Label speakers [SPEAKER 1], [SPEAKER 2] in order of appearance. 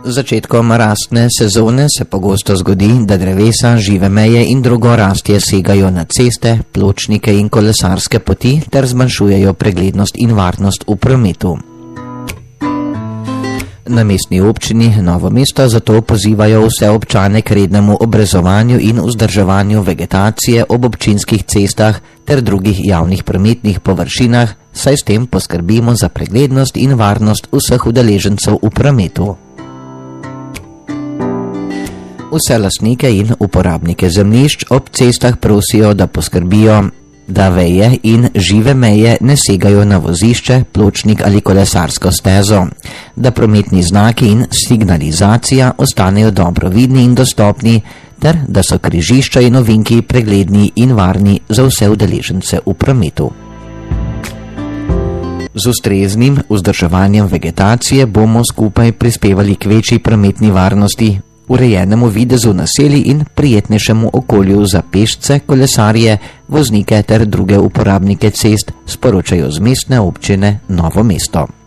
[SPEAKER 1] Z začetkom rastne sezone se pogosto zgodi, da drevesa, žive meje in drugo rastje segajo na ceste, pločnike in kolesarske poti ter zmanjšujejo preglednost in varnost v prometu. Na mestni občini Novo mesto zato pozivajo vse občane k rednemu obrezovanju in vzdrževanju vegetacije ob občinskih cestah ter drugih javnih prometnih površinah, saj s tem poskrbimo za preglednost in varnost vseh udeležencev v prometu. Vse lastnike in uporabnike zemljišč ob cestah prosijo, da poskrbijo, da veje in žive meje ne segajo na vozišče, pločnik ali kolesarsko stezo, da prometni znaki in signalizacija ostanejo dobro vidni in dostopni, ter da so križišča in ovinki pregledni in varni za vse udeležence v prometu. Z ustreznim vzdrževanjem vegetacije bomo skupaj prispevali k večji prometni varnosti, urejenemu videzu naselij in prijetnejšemu okolju za pešce, kolesarje, voznike ter druge uporabnike cest, sporočajo z Mestne občine Novo mesto.